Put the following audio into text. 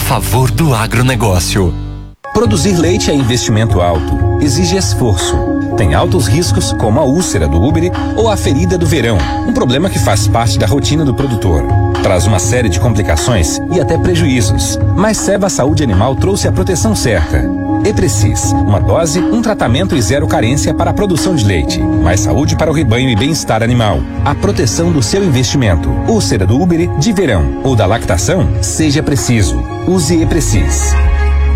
favor do agronegócio. Produzir leite é investimento alto, exige esforço. Tem altos riscos, como a úlcera do úbere ou a ferida do verão, um problema que faz parte da rotina do produtor. Traz uma série de complicações e até prejuízos, mas Ceva Saúde Animal trouxe a proteção certa. Eprecis, uma dose, um tratamento e zero carência para a produção de leite. Mais saúde para o rebanho e bem-estar animal. A proteção do seu investimento. Úlcera do úbere, de verão ou da lactação, seja preciso. Use Eprecis.